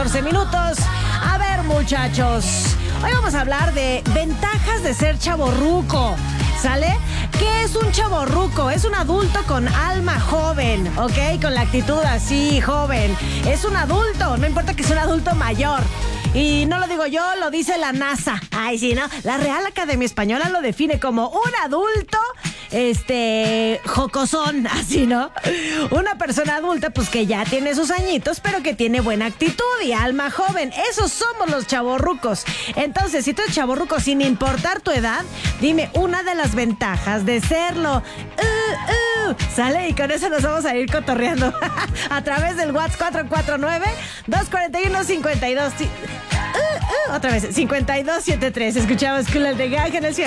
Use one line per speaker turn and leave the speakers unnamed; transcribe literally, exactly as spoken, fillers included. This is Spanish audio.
catorce minutos. A ver, muchachos, hoy vamos a hablar de ventajas de ser chavorruco. ¿Sale? ¿Qué es un chavorruco? Es un adulto con alma joven, ¿ok? Con la actitud así, joven. Es un adulto, no importa que sea un adulto mayor. Y no lo digo yo, lo dice la NASA. Ay, sí, ¿no? La Real Academia Española lo define como un adulto, este, jocosón, así, ¿no? Una persona adulta, pues que ya tiene sus añitos, pero que tiene buena actitud y alma joven. Esos somos los chavorrucos. Entonces, si tú eres chavorruco, sin importar tu edad, dime una de las ventajas de serlo. Uh, uh, ¿Sale? Y con eso nos vamos a ir cotorreando a través del WhatsApp cuatro cuatro nueve, dos cuatro uno, cinco dos... Uh, uh, otra vez, cinco dos siete tres. Escuchamos Cool and the Gang en el cielo.